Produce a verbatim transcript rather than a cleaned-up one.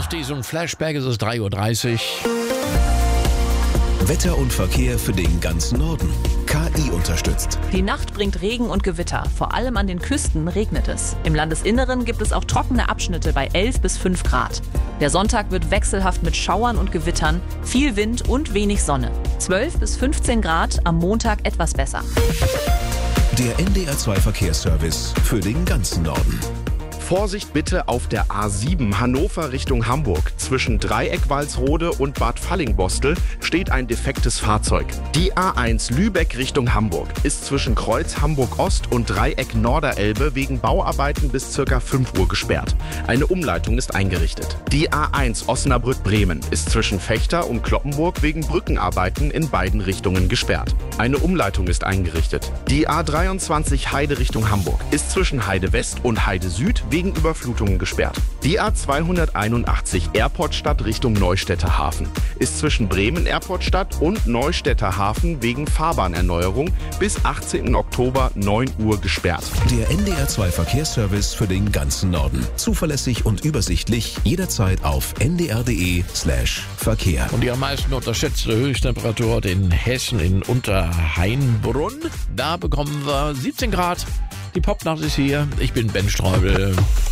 diesem Flashback ist es drei Uhr dreißig. Wetter und Verkehr für den ganzen Norden. K I unterstützt. Die Nacht bringt Regen und Gewitter. Vor allem an den Küsten regnet es. Im Landesinneren gibt es auch trockene Abschnitte bei elf bis fünf Grad. Der Sonntag wird wechselhaft mit Schauern und Gewittern, viel Wind und wenig Sonne. zwölf bis fünfzehn Grad, am Montag etwas besser. Der N D R zwei Verkehrsservice für den ganzen Norden. Vorsicht bitte auf der A sieben Hannover Richtung Hamburg. Zwischen Dreieck-Walsrode und Bad Fallingbostel steht ein defektes Fahrzeug. Die A eins Lübeck Richtung Hamburg ist zwischen Kreuz Hamburg-Ost und Dreieck Norderelbe wegen Bauarbeiten bis ca. fünf Uhr gesperrt. Eine Umleitung ist eingerichtet. Die A eins Osnabrück-Bremen ist zwischen Fechter und Cloppenburg wegen Brückenarbeiten in beiden Richtungen gesperrt. Eine Umleitung ist eingerichtet. Die A dreiundzwanzig Heide Richtung Hamburg ist zwischen Heide West und Heide Süd wegen Überflutungen gesperrt. Die A zweihunderteinundachtzig Airportstadt Richtung Neustädter Hafen ist zwischen Bremen Airportstadt und Neustädter Hafen wegen Fahrbahnerneuerung bis achtzehnten Oktober neun Uhr gesperrt. Der N D R zwei Verkehrsservice für den ganzen Norden. Zuverlässig und übersichtlich, jederzeit auf n d r punkt d e slash Verkehr. Und die am meisten unterschätzte Höchsttemperatur heute in Hessen in Unterhainbrunn. Da bekommen wir siebzehn Grad. Die Popnacht ist hier. Ich bin Ben Streubel.